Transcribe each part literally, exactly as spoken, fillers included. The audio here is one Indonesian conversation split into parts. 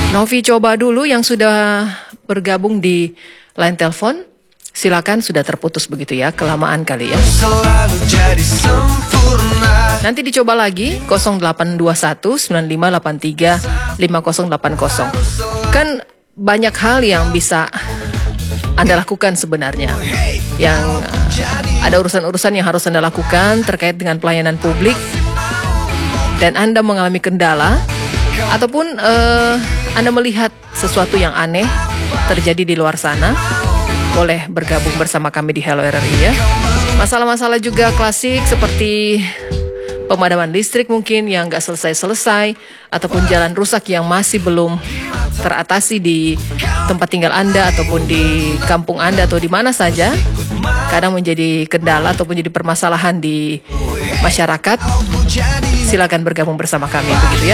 Novi coba dulu yang sudah bergabung di line telepon. Silakan, sudah terputus begitu ya, kelamaan kali ya. Nanti dicoba lagi nol delapan dua satu sembilan lima delapan tiga lima nol delapan nol. Kan banyak hal yang bisa Anda lakukan sebenarnya. Yang uh, ada urusan-urusan yang harus Anda lakukan terkait dengan pelayanan publik dan Anda mengalami kendala ataupun uh, Anda melihat sesuatu yang aneh terjadi di luar sana, boleh bergabung bersama kami di Hello R R I ya. Masalah-masalah juga klasik seperti pemadaman listrik mungkin yang nggak selesai-selesai, ataupun jalan rusak yang masih belum teratasi di tempat tinggal Anda ataupun di kampung Anda atau di mana saja, kadang menjadi kendala ataupun jadi permasalahan di masyarakat. Silakan bergabung bersama kami begitu ya.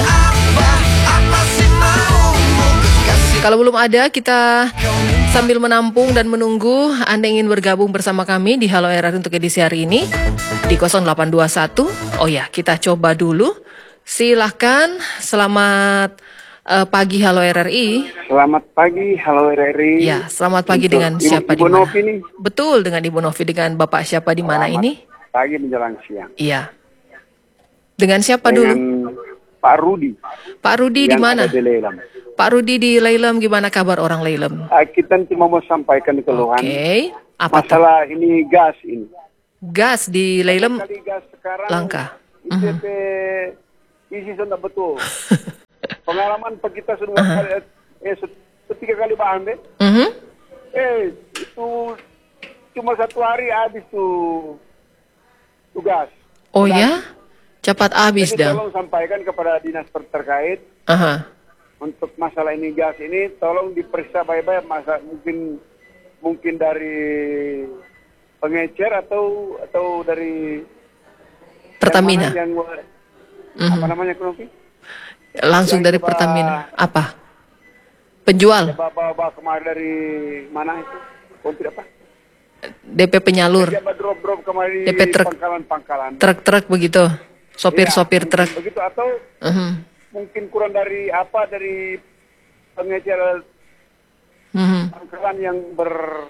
Kalau belum ada, kita sambil menampung dan menunggu Anda ingin bergabung bersama kami di Halo R R I untuk edisi hari ini di nol delapan dua satu. Oh ya, kita coba dulu. Silahkan, selamat uh, pagi Halo R R I. Selamat pagi Halo R R I. Ya, selamat pagi untuk dengan Ibu, siapa di Ibu mana? Novi nih. Betul, dengan Ibu Novi. Dengan Bapak siapa di mana ini? Pagi menjelang siang. Iya. Dengan siapa Dengan dulu? Pak Rudi. Pak Rudi di yang mana? ada di Lelam. Pak Rudi di Leilem, gimana kabar orang Leilem? Uh, kita cuma mau sampaikan keluhan. Oke, okay. Apa masalah tuh? Ini gas ini. Gas di Leilem kali gas sekarang langka. I P P isi sudah betul. Pengalaman kita sudah uh-huh. kali, eh, ketiga kali bahan deh. Uh-huh. Eh itu cuma satu hari habis tuh tugas. Oh tugas. Ya, cepat habis Jadi dah. Tolong sampaikan kepada dinas terkait. Uh-huh. Untuk masalah ini gas ini tolong diperiksa baik-baik, masa mungkin mungkin dari pengecer atau atau dari Pertamina. Yang, mm-hmm. apa namanya Kropi? Langsung yang dari coba, Pertamina. Apa? Penjual. Bapak kemarin dari mana itu? Kontri apa? D P penyalur. Drop-drop kemarin D P truk. Pangkalan-pangkalan. Truk-truk begitu. Sopir-sopir ya, truk. Begitu atau? Uh-huh. Mungkin kurang dari apa dari pengecer mm-hmm. pangkalan yang ber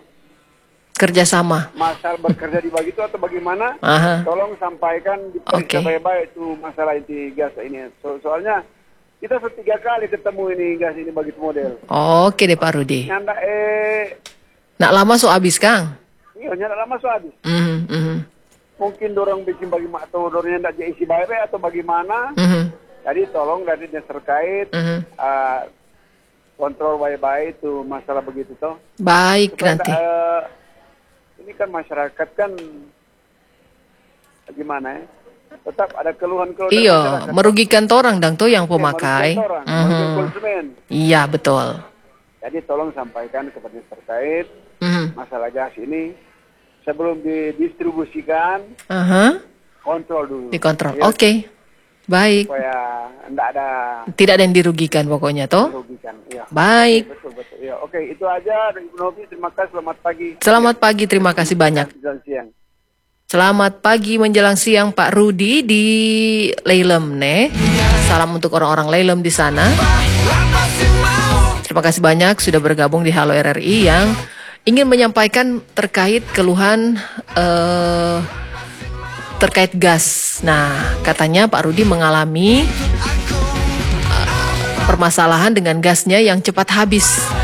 kerjasama, masalah bekerja di begitu atau bagaimana? Aha. Tolong sampaikan diperiksa okay. baik-baik itu masalah ini gas ini. So, soalnya kita setiga kali ketemu ini gas ini begitu model. Oke okay deh Pak Rudi. Nanda eh. Nak lama so habis Kang? Iya, nanda lama so habis. Mm-hmm. Mm-hmm. Mungkin dorong bikin bagaimana atau dorongnya tidak isi baik-baik atau bagaimana? Mm-hmm. Jadi tolong dari dinas terkait uh-huh. uh, kontrol baik-baik itu masalah begitu toh. Baik. Supaya, nanti. Uh, ini kan masyarakat kan gimana ya? Tetap ada keluhan-keluhan. Iya, merugikan orang dang tuh yang pemakai. Ya, merugikan orang, uh-huh. merugikan konsumen. Iya betul. Jadi tolong sampaikan kepada dinas terkait uh-huh. masalah gas ini sebelum didistribusikan. Uh-huh. Kontrol dulu. Dikontrol. Ya. Oke. Okay. Baik. Supaya tidak ada tidak ada yang dirugikan pokoknya toh. Dirugikan, iya. Baik. Betul betul. Ya, oke, itu aja dari Ibu Novi. Terima kasih. Selamat pagi. Selamat ya. Pagi. Terima kasih banyak. Siang. Selamat pagi menjelang siang Pak Rudi di Leilem nih. Salam untuk orang-orang Leilem di sana. Terima kasih banyak sudah bergabung di Halo R R I yang ingin menyampaikan terkait keluhan uh, terkait gas. Nah, katanya Pak Rudi mengalami uh, permasalahan dengan gasnya yang cepat habis.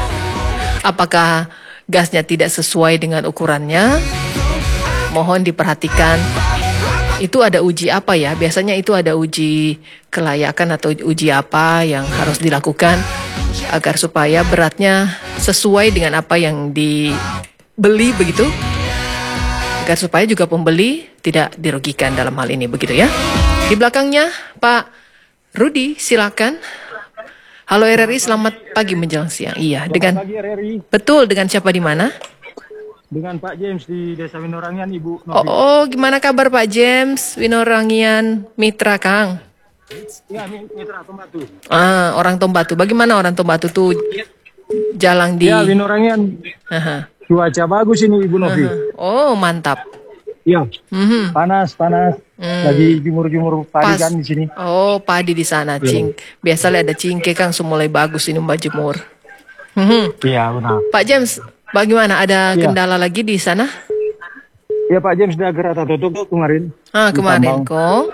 Apakah gasnya tidak sesuai dengan ukurannya? Mohon diperhatikan. Itu ada uji apa ya? Biasanya itu ada uji kelayakan atau uji apa yang harus dilakukan agar supaya beratnya sesuai dengan apa yang dibeli begitu. Agar supaya juga pembeli tidak dirugikan dalam hal ini begitu ya. Di belakangnya Pak Rudi, silakan. Halo R R I, selamat pagi menjelang siang. Iya, selamat dengan pagi R R I. Betul, dengan siapa di mana? Dengan Pak James di Desa Winorangian, Ibu Novi. Oh, oh, gimana kabar Pak James? Winorangian Mitra Kang. Iya, Mitra Tombatu. Ah, orang Tombatu. Bagaimana orang Tombatu tuh jalan di? Ya, Winorangian. Aha. Cuaca bagus ini Ibu Novi. Oh, mantap. Iya. Mm-hmm. Panas, panas. Lagi jumur-jumur padi Pas. kan di sini. Oh, padi di sana, Iya. cing. Biasanya ada cingke Kang, mulai bagus ini Mbak Jemur. Mhm. Iya benar. Pak James, bagaimana? Ada Iya. kendala lagi di sana? Ya Pak James sudah gerata tutup kemarin. Ah, di kemarin tambang. kok.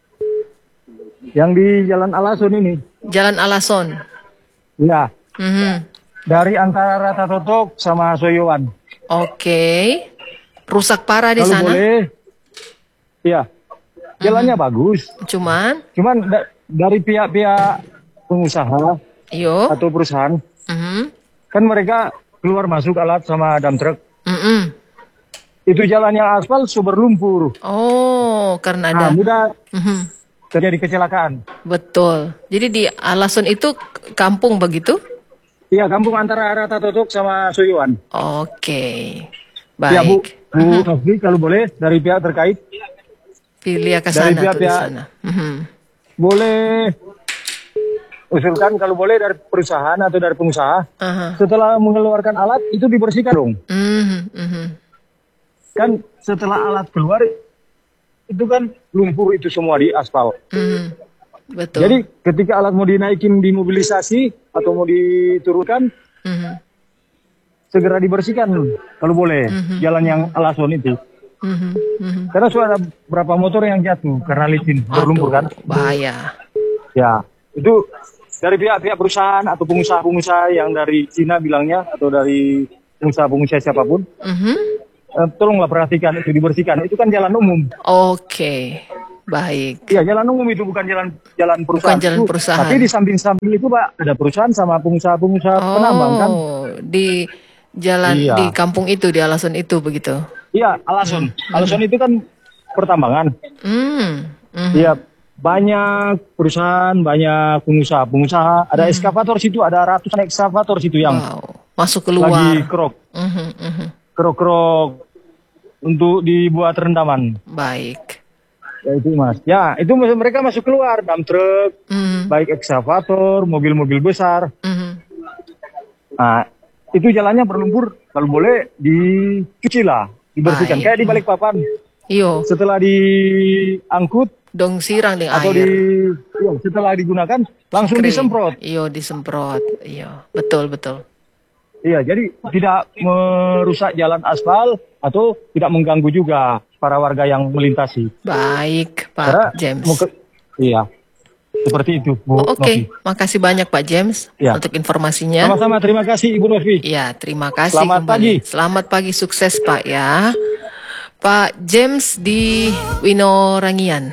Yang di Jalan Alason ini. Jalan Alason. Ya, Mhm. dari antara Rata Totok sama Soyowan. Oke. Rusak parah di Kalau sana. boleh, ya, jalannya bagus. Cuman, Cuman da- dari pihak-pihak pengusaha yo. atau perusahaan, Mhm. kan mereka keluar masuk alat sama dump truck. Mhm. Itu jalan yang aspal super lumpur. Oh, karena ada. Nah, mudah Mhm. terjadi kecelakaan. Betul. Jadi di Alason itu k- kampung begitu? Iya, kampung antara Rata Totok sama Soyowan. Oke. Ya Bu, Baik. Bu Nofri, kalau boleh dari pihak terkait, Pilih ke Dari sana tuh di pihak-pihak- sana. Mhm. boleh usulkan kalau boleh dari perusahaan atau dari pengusaha, Aha. setelah mengeluarkan alat itu dibersihkan dong. Mhm, mhm. Kan setelah alat keluar itu kan lumpur itu semua di aspal. Mhm. Betul. Jadi ketika alat mau dinaikin dimobilisasi atau mau diturunkan, Mhm. segera dibersihkan kalau boleh jalan yang Alason itu. Mhm, mhm. Karena sudah ada berapa motor yang jatuh karena licin berlumpur kan. Aduh, bahaya. Ya, itu dari pihak-pihak perusahaan atau pengusaha-pengusaha yang dari Cina bilangnya atau dari pengusaha-pengusaha siapapun, Mhm. eh, tolonglah perhatikan itu dibersihkan. Itu kan jalan umum. Oke. Baik. Iya, jalan umum itu bukan jalan jalan perusahaan. Bukan jalan Itu- perusahaan. Tapi di samping-samping itu Pak ada perusahaan sama pengusaha-pengusaha penambang kan. Oh, di jalan Iya. di kampung itu, di Alason itu begitu. Iya, Alason. Alason itu kan pertambangan. Hmm. Mhm. Iya, banyak perusahaan, banyak pengusaha-pengusaha. Ada ekskavator situ, ada ratusan ekskavator situ yang Wow. Masuk lagi keluar. kerok, Mhm, mhm. kerok-kerok untuk dibuat rendaman. Baik. Ya itu Mas. Ya, itu mereka masuk keluar dump truck, Mhm, baik ekskavator, mobil-mobil besar. mhm. Nah, itu jalannya berlumpur, kalau boleh dicuci lah, dibersihkan. Baik. Kayak di Balikpapan, Iyo, setelah diangkut dong sirang di atau di, air. ya, setelah digunakan langsung Kering. disemprot. Iyo, disemprot. Iyo, betul betul. Iya, jadi tidak merusak jalan aspal atau tidak mengganggu juga para warga yang melintasi. Baik, Pak Karena James. mau ke- iya, seperti itu, Bu. Oh, Oke, Novi. makasih banyak Pak James Ya. untuk informasinya. Sama-sama, terima kasih Ibu Novi. Ya, terima kasih Selamat kembali. pagi. Selamat pagi, sukses Pak ya. Pak James di Winorangian,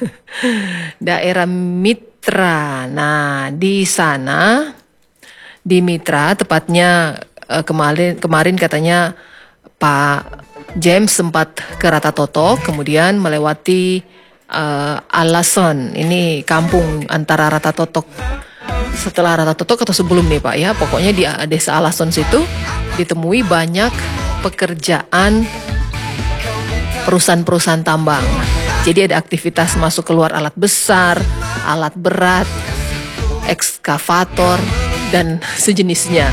daerah Mitra. Nah, di sana, di Mitra, tepatnya eh, kemarin kemarin katanya Pak James sempat ke Rata Totok, kemudian melewati eh, Alason. Ini kampung antara Rata Totok. Setelah Rata Totok atau sebelum nih Pak ya, pokoknya di eh, desa Alason situ ditemui banyak pekerjaan perusahaan-perusahaan tambang. Jadi ada aktivitas masuk keluar alat besar, alat berat, ekskavator, dan sejenisnya.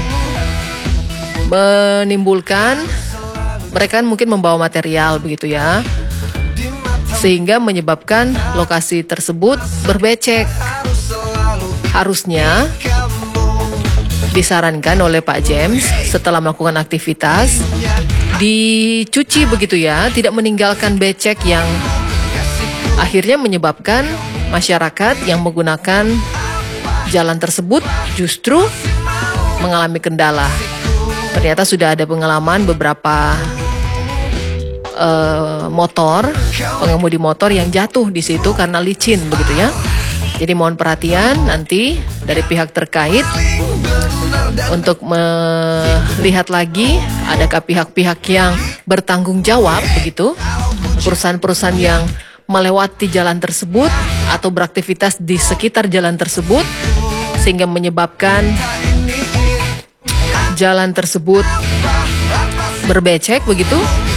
Menimbulkan, mereka kan mungkin membawa material begitu ya, sehingga menyebabkan lokasi tersebut berbecek. Harusnya disarankan oleh Pak James setelah melakukan aktivitas dicuci begitu ya, tidak meninggalkan becek yang akhirnya menyebabkan masyarakat yang menggunakan jalan tersebut justru mengalami kendala. Ternyata sudah ada pengalaman beberapa uh, motor, pengemudi motor yang jatuh di situ karena licin begitu ya. Jadi mohon perhatian nanti dari pihak terkait untuk melihat lagi adakah pihak-pihak yang bertanggung jawab begitu, perusahaan-perusahaan yang melewati jalan tersebut atau beraktivitas di sekitar jalan tersebut sehingga menyebabkan jalan tersebut berbecek begitu.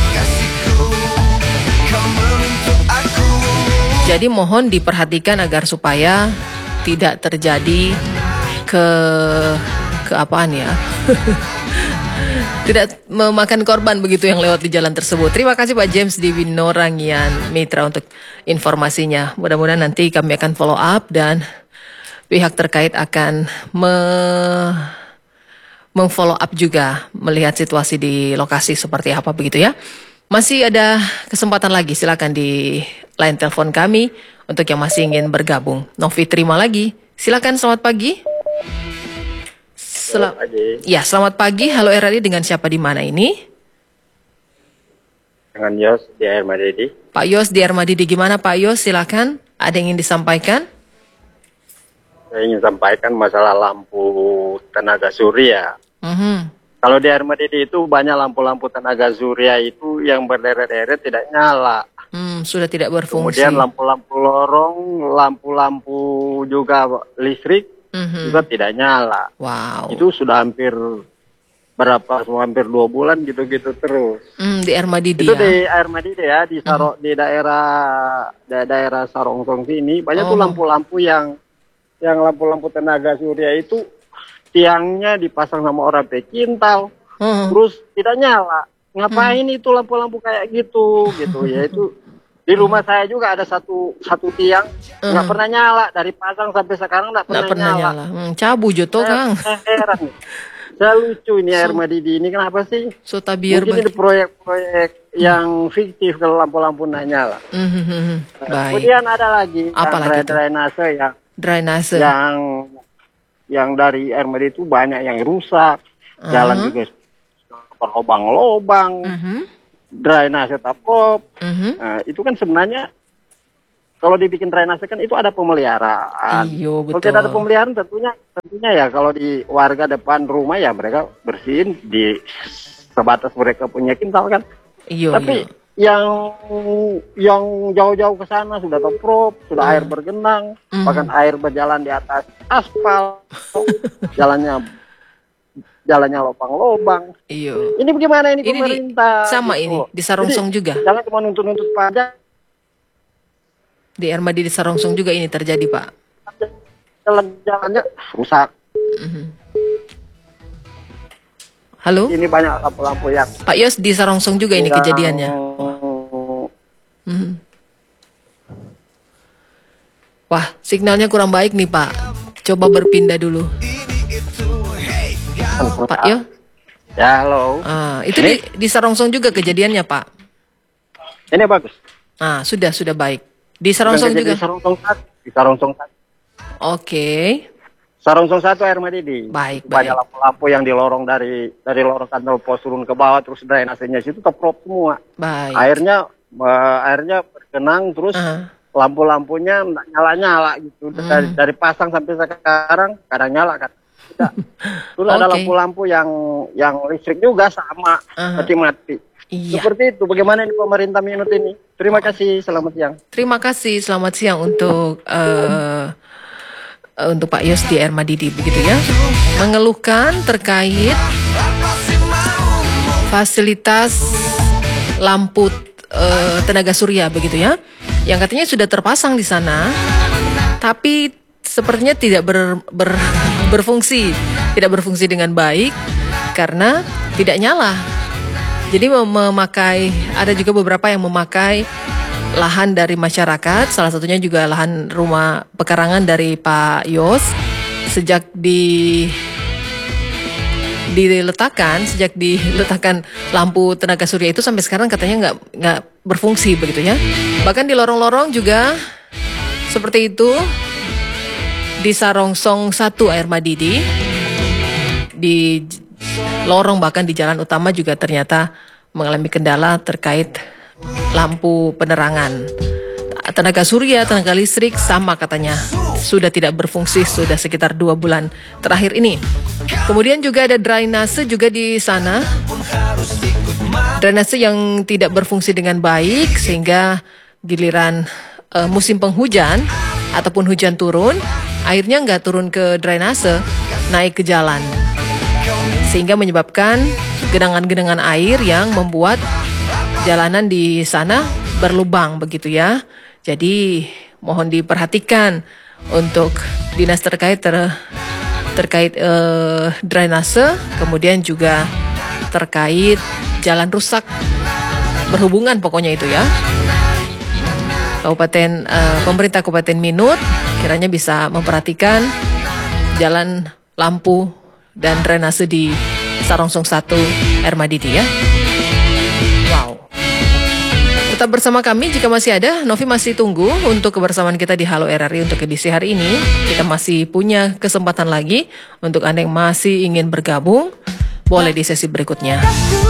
Jadi mohon diperhatikan agar supaya tidak terjadi ke ke apaan ya tidak memakan korban begitu yang lewat di jalan tersebut. Terima kasih Pak James di Winorangian Mitra untuk informasinya. Mudah-mudahan nanti kami akan follow up dan pihak terkait akan me memfollow up juga melihat situasi di lokasi seperti apa begitu ya. Masih ada kesempatan lagi, silakan di line telepon kami untuk yang masih ingin bergabung. Novi terima lagi. Silakan, selamat pagi. Selamat pagi. Ya, selamat pagi. Halo R R I, dengan siapa di mana ini? Dengan Yos di Air Madidi. Pak Yos di Air Madidi, gimana Pak Yos? Silakan. Ada yang ingin disampaikan? Saya ingin sampaikan masalah lampu tenaga surya. Mm-hmm. Kalau di Air Madidi itu banyak lampu-lampu tenaga surya itu yang berderet-deret tidak nyala. Hmm, sudah tidak berfungsi. Kemudian lampu-lampu lorong, lampu-lampu juga listrik. Mm-hmm. juga tidak nyala. Wow. Itu sudah hampir berapa? Hampir dua bulan gitu-gitu terus. Mm, di Air Madidi. Itu ya? di Air Madidi ya, di Saro, mm-hmm. di daerah da daerah Sarongsong sini banyak oh. tuh lampu-lampu yang yang lampu-lampu tenaga surya itu tiangnya dipasang sama orang pecintal, mm-hmm. terus tidak nyala. Ngapain mm-hmm. itu lampu-lampu kayak gitu gitu ya itu. Di rumah saya juga ada satu satu tiang nggak uh. pernah nyala dari pasang sampai sekarang nggak pernah, pernah nyala. nyala. Hmm, cabu joto Kang. Saya heran nih. Saya lucu ini so, Air Madidi ini kenapa sih? So tabir mungkin ini proyek-proyek hmm. yang fiktif kalau lampu-lampu nggak nyala. Hmm, nah, baik. Kemudian ada lagi apa yang lagi drainase yang drainase yang yang dari Air Madidi itu banyak yang rusak, uh-huh. jalan juga berlobang-lobang. Uh-huh. Drainase taplop, uh-huh. nah, itu kan sebenarnya kalau dibikin drainase kan itu ada pemeliharaan. Iyo, betul. Kalau tidak ada pemeliharaan tentunya tentunya ya kalau di warga depan rumah ya mereka bersihin di sebatas mereka punya kintal kan. Iyo, Tapi iyo. yang yang jauh-jauh ke sana sudah taplop, sudah uh. air bergenang, uh-huh. bahkan air berjalan di atas aspal, jalannya jalannya lubang-lubang. Iya. Ini bagaimana ini, ini pemerintah? Di, sama gitu. ini di Sarongsong Jadi, juga. Jangan cuma nuntut-nuntut pajak. Di Air Madidi di Sarongsong juga ini terjadi Pak. Jalan-jalannya rusak. Mm-hmm. Halo. Ini banyak lampu-lampu yang. Pak Yos di Sarongsong juga ini yang... kejadiannya. Mm-hmm. Wah signalnya kurang baik nih Pak. Coba berpindah dulu. Pak Yo. Ya, halo. Ah, itu di, di Sarongsong juga kejadiannya, Pak. Ini bagus. Ah, sudah sudah baik. Di Sarongsong juga. Di Sarongsong satu. Di Sarongsong satu. Oke. Sarongsong satu Air Madidi. Baik, banyak baik. lampu-lampu yang di lorong dari dari lorong kantor pos turun ke bawah terus drainasenya situ keprop semua. Baik. Airnya uh, airnya bergenang terus uh. lampu-lampunya enggak nyala-nyala gitu. Hmm. Dari dari pasang sampai sekarang kadang nyala kan. Terus okay. ada lampu-lampu yang yang listrik juga sama uh-huh. mati-mati. Iya. Seperti itu. Bagaimana ini pemerintah minut ini? Terima kasih. Selamat siang. Terima kasih. Selamat siang untuk uh, untuk Pak Yos di Air Madidi begitu ya. Mengeluhkan terkait fasilitas lampu uh, tenaga surya begitu ya. Yang katanya sudah terpasang di sana, tapi sepertinya tidak ber, ber, berfungsi, tidak berfungsi dengan baik karena tidak nyala. Jadi mem memakai, ada juga beberapa yang memakai lahan dari masyarakat, salah satunya juga lahan rumah pekarangan dari Pak Yos. Sejak di diletakkan, sejak diletakkan lampu tenaga surya itu sampai sekarang katanya nggak nggak berfungsi begitu ya. Bahkan di lorong-lorong juga seperti itu. Di Sarongsong satu Air Madidi, di lorong bahkan di jalan utama juga ternyata mengalami kendala terkait lampu penerangan. Tenaga surya, tenaga listrik sama katanya sudah tidak berfungsi sudah sekitar dua bulan terakhir ini. Kemudian juga ada drainase juga di sana. Drainase yang tidak berfungsi dengan baik sehingga giliran uh, musim penghujan ataupun hujan turun, airnya nggak turun ke drainase, naik ke jalan. Sehingga menyebabkan genangan-genangan air yang membuat jalanan di sana berlubang begitu ya. Jadi mohon diperhatikan untuk dinas terkait ter, terkait eh, drainase, kemudian juga terkait jalan rusak berhubungan pokoknya itu ya. Kabupaten uh, pemerintah Kabupaten Minut kiranya bisa memperhatikan jalan, lampu dan drainase di Sarongsong satu Air Madidi ya. Wow. Tetap bersama kami jika masih ada. Novi masih tunggu untuk kebersamaan kita di Halo R R I untuk edisi hari ini. Kita masih punya kesempatan lagi untuk Anda yang masih ingin bergabung. Boleh di sesi berikutnya.